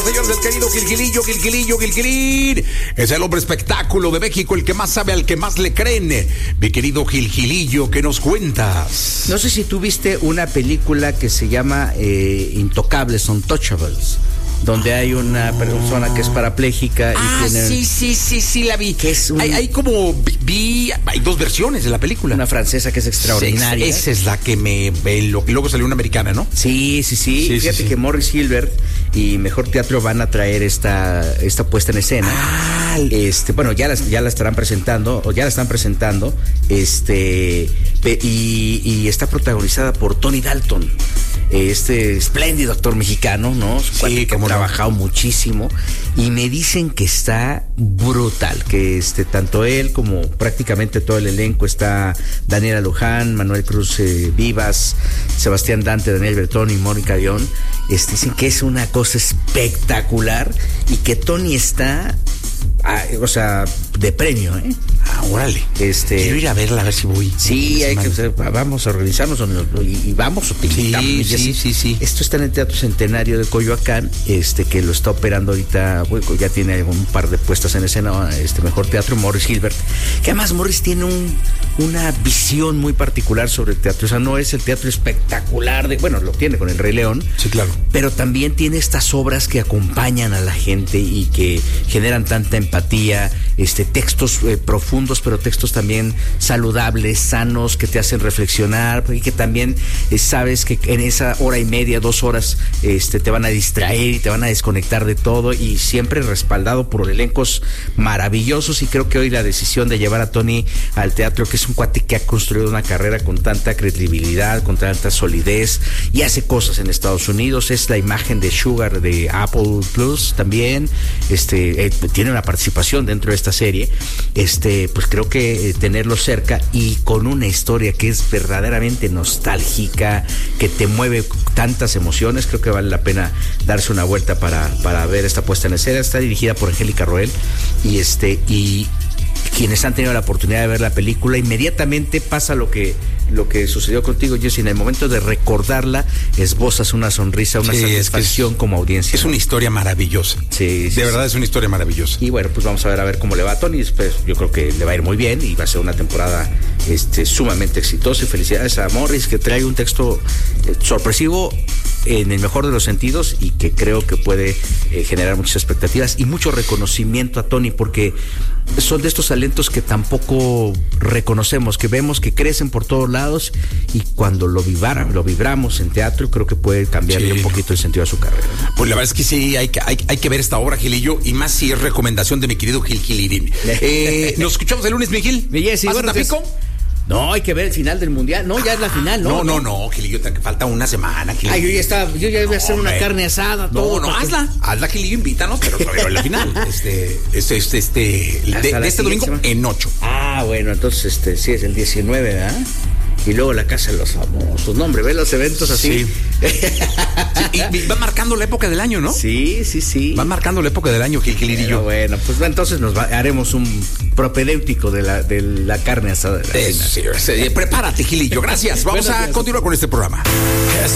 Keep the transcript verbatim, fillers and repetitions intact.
señores, el querido Gilgilillo, Gilgilillo, Gilgilín. Es el hombre espectáculo de México, el que más sabe, al que más le creen. Mi querido Gilgilillo, ¿qué nos cuentas? No sé si tú viste una película que se llama eh, Intocables, Untouchables, donde hay una persona que es parapléjica y ah, tiene... sí, sí, sí, sí, la vi. Que es un... hay, hay como, vi, hay dos versiones de la película. Una francesa que es extraordinaria. Sí, esa es la que me, me lo, y luego salió una americana, ¿no? Sí, sí, sí. sí Fíjate sí, sí. que Morris Hilbert y Mejor Teatro van a traer esta, esta puesta en escena. Ah, este, bueno, ya la, ya la estarán presentando, o ya la están presentando, este, y, y está protagonizada por Tony Dalton, este espléndido actor mexicano, ¿no? Sí, que ha trabajado muchísimo, y me dicen que está brutal, que este tanto él como prácticamente todo el elenco, está Daniela Luján, Manuel Cruz eh, Vivas, Sebastián Dante, Daniel Bertón y Mónica Dion. Este, dicen que es una cosa espectacular y que Tony está, ah, o sea, de premio, ¿eh? Ah, órale. Este, quiero ir a verla, a ver si voy. Sí, hay que, vamos a organizarnos y, y vamos. Sí, sí, sí, sí. Esto está en el Teatro Centenario de Coyoacán, este, que lo está operando ahorita, bueno, ya tiene un par de puestas en escena, este Mejor Teatro, Morris Hilbert, que además Morris tiene un, una visión muy particular sobre el teatro. O sea, no es el teatro espectacular de, bueno, lo tiene con El Rey León. Sí, claro. Pero también tiene estas obras que acompañan a la gente y que generan tanta empatía, este, textos eh, profundos, pero textos también saludables, sanos, que te hacen reflexionar, y que también eh, sabes que en esa hora y media, dos horas, este, te van a distraer y te van a desconectar de todo, y siempre respaldado por elencos maravillosos. Y creo que hoy la decisión de llevar a Tony al teatro, que es un cuate que ha construido una carrera con tanta credibilidad, con tanta solidez, y hace cosas en Estados Unidos, es la imagen de Sugar de Apple Plus también, este, eh, tiene una participación dentro de esta serie, este, pues creo que eh, tenerlo cerca y con una historia que es verdaderamente nostálgica, que te mueve tantas emociones, creo que vale la pena darse una vuelta para, para ver esta puesta en escena. Está dirigida por Angélica Roel, y este, y quienes han tenido la oportunidad de ver la película, inmediatamente pasa lo que lo que sucedió contigo, Jessy. En el momento de recordarla, esbozas una sonrisa, una sí, satisfacción es es, como audiencia. Es ¿no? una historia maravillosa. Sí, sí, de verdad sí. Es una historia maravillosa. Y bueno, pues vamos a ver a ver cómo le va a Tony. Pues yo creo que le va a ir muy bien y va a ser una temporada este, sumamente exitosa. Y felicidades a Morris, que trae un texto eh, sorpresivo en el mejor de los sentidos, y que creo que puede eh, generar muchas expectativas y mucho reconocimiento a Tony, porque son de estos talentos que tampoco reconocemos, que vemos que crecen por todos lados, y cuando lo vibra, lo vibramos en teatro, creo que puede cambiarle sí. un poquito el sentido a su carrera. Pues la verdad es que sí, hay que, hay, hay que ver esta obra, Gilillo, y más si es recomendación de mi querido Gil Gilirín. eh, Nos escuchamos el lunes, mi Gil. Mi Jessy, ¿Vas a Tampico? No, hay que ver el final del mundial. No, ya es la final, ¿no? No, no, no, Gilillo, te falta una semana, Gilillo. Ay, yo ya estaba, yo ya voy a hacer no, una hombre. carne asada, todo. No, no, hazla, que... hazla, Gilillo, invítanos, pero todavía la final. Este, este, este, este, de, de este domingo semana. En ocho. Ah, bueno, entonces, este, sí, es el diecinueve, ¿verdad? Y luego la Casa de los Famosos. No, hombre, ve los eventos así. Sí. sí y, y va marcando la época del año, ¿no? Sí, sí, sí. Va marcando la época del año, Gil Gilirillo. Bueno, bueno, pues entonces nos va, haremos un propedéutico de la, de la carne asada. De la sí, sí, prepárate, Gilillo. Gracias. Vamos a continuar con este programa.